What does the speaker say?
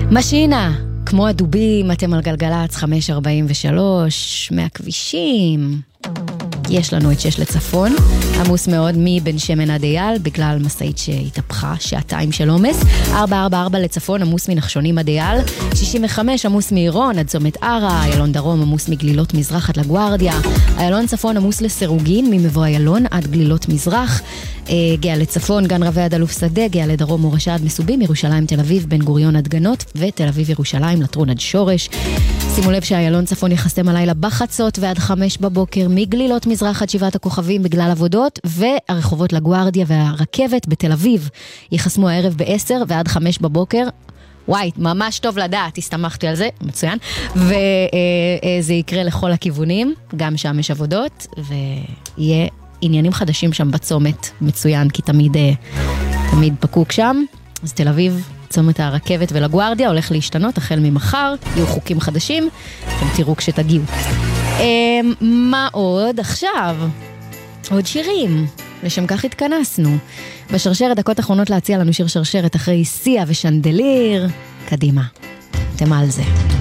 משינה, כמו הדובים, אתם על גלגלץ 543, מהכבישים. יש לנו את 6 לצפון, עמוס מאוד מבן שמן עד אייל, בגלל מסעית שהתהפכה, שעתיים של עומס. 444 לצפון, עמוס מנחשונים עד אייל. 65 עמוס מעירון עד צומת ערה, איילון דרום עמוס מגלילות מזרח עד לגוארדיה. איילון צפון עמוס לסירוגין, ממבוא איילון עד גלילות מזרח. גאה לצפון, גן רבי עד אלוף שדה, גאה לדרום מורשה עד מסובים, ירושלים תל אביב, בן גוריון עד גנות, ותל אביב ירושלים לטרון עד שורש. שימו לב שהאיילון צפון יחסם הלילה בחצות ועד 5 בבוקר, מגלילות מזרח עד 7 הכוכבים בגלל עבודות, והרחובות לגוארדיה והרכבת בתל אביב יחסמו הערב ב-10 ועד 5 בבוקר. וואי, ממש טוב לדעת, הסתמכתי על זה, מצוין. וזה יקרה לכל הכיוונים, גם שם יש עבודות, ויהיה עניינים חדשים שם בצומת, מצוין, כי תמיד פקוק שם. אז תל אביב, צומת הרכבת ולגוארדיה הולך להשתנות החל ממחר, יהיו חוקים חדשים, אתם תראו כשתגיעו. מה עוד? עכשיו, עוד שירים, לשם כך התכנסנו. בשרשרת דקות אחרונות להציע לנו שיר שרשרת אחרי סיה ושנדליר. קדימה, אתם על זה.